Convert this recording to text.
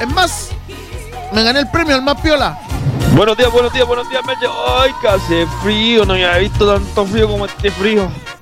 Es más, me gané el premio al más piola. Buenos días, Meche. Ay, que hace frío, no había visto tanto frío como este frío.